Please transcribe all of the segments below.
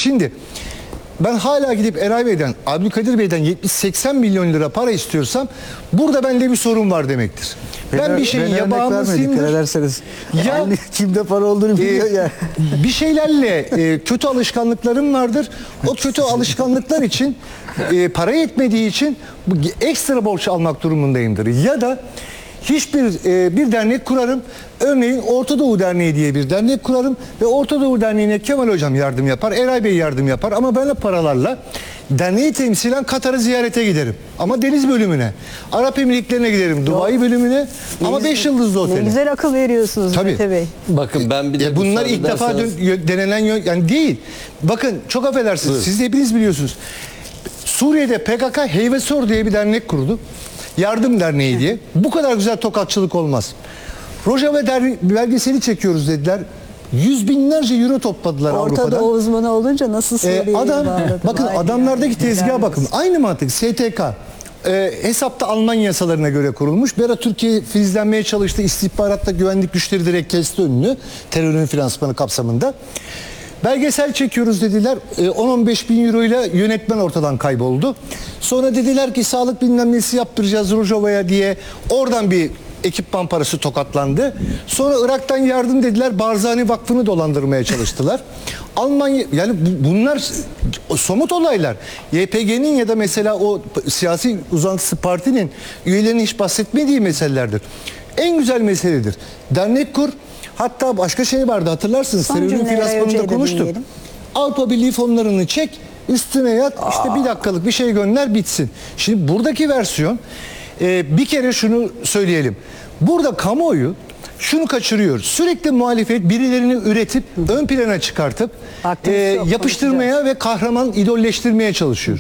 Şimdi ben hala gidip Eray Bey'den, Abdülkadir Bey'den 70-80 milyon lira para istiyorsam burada bende bir sorun var demektir. Ben bir şeyin ya bağımlısıyımdır. Ya yani kimde para olduğunu biliyor ya. Bir şeylerle kötü alışkanlıklarım vardır. O kötü alışkanlıklar için para yetmediği için ekstra borç almak durumundayımdır. Ya da hiçbir bir dernek kurarım. Örneğin Orta Doğu Derneği diye bir dernek kurarım ve Orta Doğu Derneği'ne Kemal Hocam yardım yapar, Eray Bey yardım yapar ama ben de paralarla derneği temsilen Katar'ı ziyarete giderim. Ama deniz bölümüne, Arap Emirlikleri'ne giderim, Dubai bölümüne ama 5 yıldızlı otele. Ne güzel akıl veriyorsunuz Mete Bey. Bakın ben bir de bunlar ilk defa denenen yani değil. Bakın çok affedersiniz. Buyurun. Siz de hepiniz biliyorsunuz. Suriye'de PKK Heybesor diye bir dernek kurdu. Yardım Derneği diye. Bu kadar güzel tokatçılık olmaz. Rojava belgeseli çekiyoruz dediler. Yüz binlerce euro topladılar Avrupa'dan. Orta Doğu uzmanı olunca nasıl Suriye'yi bakın adamlardaki tezgaha bakın. Aynı mantık. STK. Hesapta Alman yasalarına göre kurulmuş. Bir ara Türkiye filizlenmeye çalıştı. İstihbaratta güvenlik güçleri direkt kesti önünü. Terörün finansmanı kapsamında. Belgesel çekiyoruz dediler. 10-15 bin euro ile yönetmen ortadan kayboldu. Sonra dediler ki sağlık bilmem nesi yaptıracağız Rojava'ya diye. Oradan bir ekipman parası tokatlandı. Sonra Irak'tan yardım dediler. Barzani Vakfı'nı dolandırmaya çalıştılar. Almanya yani bunlar somut olaylar. YPG'nin ya da mesela o siyasi uzantısı partinin üyelerinin hiç bahsetmediği meselelerdir. En güzel meseledir. Dernek kur. Hatta başka şey vardı hatırlarsınız. Terörün finansmanında konuştuk. Avrupa Birliği fonlarını çek, üstüne yat, işte bir dakikalık bir şey gönder bitsin. Şimdi buradaki versiyon bir kere şunu söyleyelim. Burada kamuoyu şunu kaçırıyor. Sürekli muhalefet birilerini üretip ön plana çıkartıp yapıştırmaya ve kahraman idolleştirmeye çalışıyor.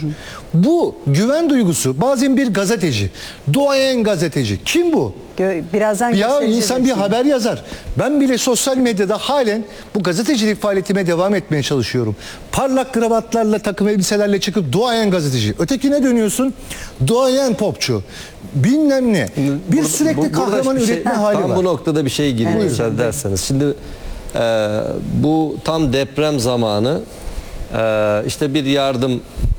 Bu güven duygusu bazen bir gazeteci, duayen gazeteci. Kim bu? Birazdan ya insan bir haber yazar. Ben bile sosyal medyada halen bu gazetecilik faaliyetime devam etmeye çalışıyorum. Parlak kravatlarla, takım elbiselerle çıkıp duayen gazeteci. Ötekine dönüyorsun, duayen popçu. Bilmem ne. Bir sürekli kahraman üretme hali var. Tam bu noktada bir şey gireyim müsaade ederseniz. Şimdi bu tam deprem zamanı işte bir yardım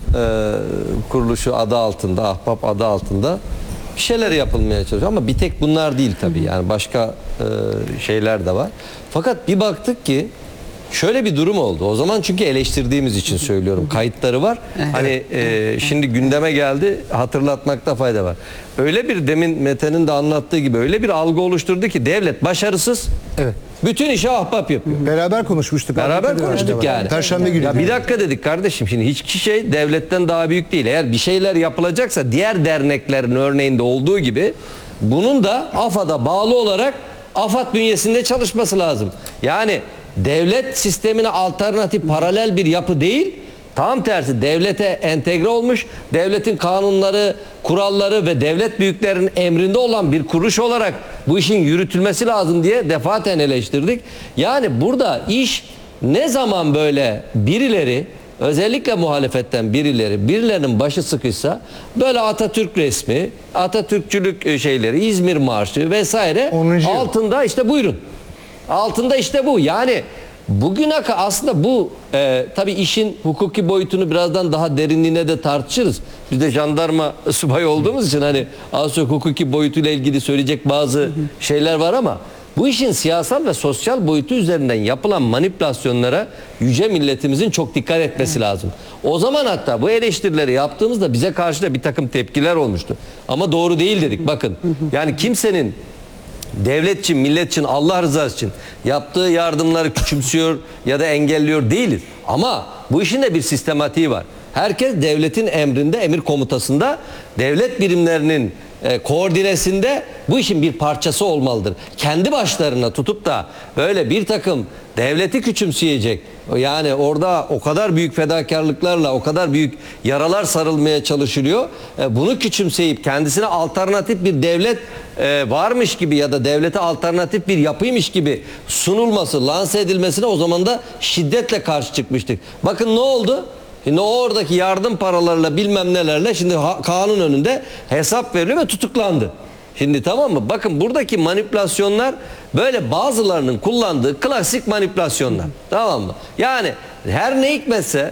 kuruluşu adı altında, Ahbap adı altında bir şeyler yapılmaya çalışıyor ama bir tek bunlar değil tabii, yani başka şeyler de var. Fakat bir baktık ki şöyle bir durum oldu. O zaman çünkü eleştirdiğimiz için söylüyorum. Kayıtları var. Hani şimdi gündeme geldi, hatırlatmakta fayda var. Öyle bir, demin Mete'nin de anlattığı gibi öyle bir algı oluşturdu ki devlet başarısız. Evet. Bütün işi ahbap yapıyor. Beraber konuşmuştuk. Beraber konuştuk yani. Perşembe günü. Ya bir dakika dedik kardeşim, şimdi hiçbir şey devletten daha büyük değil. Eğer bir şeyler yapılacaksa diğer derneklerin örneğinde olduğu gibi bunun da AFAD'a bağlı olarak AFAD bünyesinde çalışması lazım. Yani devlet sistemine alternatif, paralel bir yapı değil, tam tersi devlete entegre olmuş, devletin kanunları, kuralları ve devlet büyüklerinin emrinde olan bir kuruluş olarak bu işin yürütülmesi lazım diye defaten eleştirdik. Yani burada iş ne zaman böyle birileri, özellikle muhalefetten birilerinin başı sıkışsa, böyle Atatürk resmi, Atatürkçülük şeyleri, İzmir Marşı vesaire altında işte buyurun. Altında işte bu. Yani bugüne aslında bu tabii işin hukuki boyutunu birazdan daha derinliğine de tartışırız. Biz de jandarma subayı olduğumuz için hani az çok hukuki boyutuyla ilgili söyleyecek bazı şeyler var ama bu işin siyasal ve sosyal boyutu üzerinden yapılan manipülasyonlara yüce milletimizin çok dikkat etmesi lazım. O zaman hatta bu eleştirileri yaptığımızda bize karşı da bir takım tepkiler olmuştu. Ama doğru değil dedik. Bakın yani kimsenin devlet için, millet için, Allah rızası için yaptığı yardımları küçümsüyor ya da engelliyor değiliz. Ama bu işin de bir sistematiği var. Herkes devletin emrinde, emir komutasında, devlet birimlerinin koordinesinde bu işin bir parçası olmalıdır. Kendi başlarına tutup da böyle bir takım devleti küçümseyecek, yani orada o kadar büyük fedakarlıklarla o kadar büyük yaralar sarılmaya çalışılıyor. Bunu küçümseyip kendisine alternatif bir devlet varmış gibi ya da devlete alternatif bir yapıymış gibi sunulması, lanse edilmesine o zaman da şiddetle karşı çıkmıştık. Bakın ne oldu? Şimdi oradaki yardım paralarıyla bilmem nelerle şimdi kanun önünde hesap veriliyor ve tutuklandı. Şimdi tamam mı? Bakın buradaki manipülasyonlar böyle bazılarının kullandığı klasik manipülasyonlar. Tamam mı? Yani her ne hikmetse